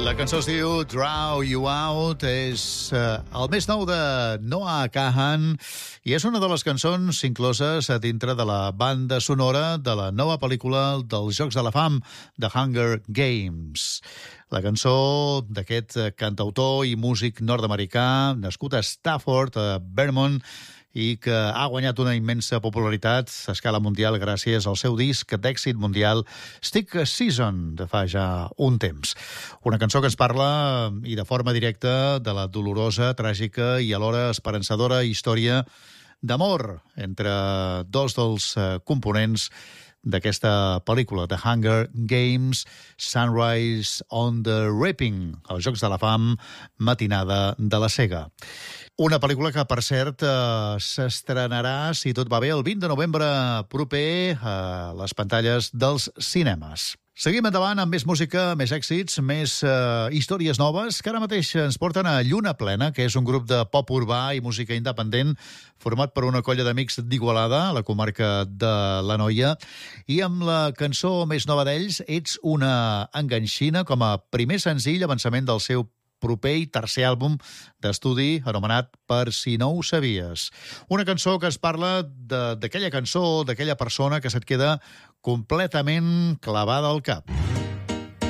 La cançó es diu Draw You Out, és el més nou de Noah Kahan i és una de les cançons incloses a dintre de la banda sonora de la nova pel·lícula dels Jocs de la Fam, The Hunger Games. La cançó d'aquest cantautor i músic nord-americà, nascut a Stafford, a Vermont, i que ha guanyat una immensa popularitat a escala mundial gràcies al seu disc d'èxit mundial Stick Season, de fa ja un temps. Una cançó que ens parla, i de forma directa, de la dolorosa, tràgica i alhora esperançadora història d'amor entre dos dels components d'aquesta pel·lícula, The Hunger Games, Sunrise on the Reaping, els Jocs de la Fam, matinada de la cega. Una pel·lícula que, per cert, s'estrenarà, si tot va bé, el 20 de novembre proper a les pantalles dels cinemes. Seguim endavant amb més música, més èxits, més històries noves, que ara mateix ens porten a Lluna Plena, que és un grup de pop urbà i música independent format per una colla d'amics d'Igualada, a la comarca de l'Anoia, i amb la cançó més nova d'ells, Ets una enganxina, com a primer senzill avançament del seu proper i tercer àlbum d'estudi anomenat Per si no ho sabies. Una cançó que ens parla d'aquella cançó, d'aquella persona que se't queda completament clavada al cap.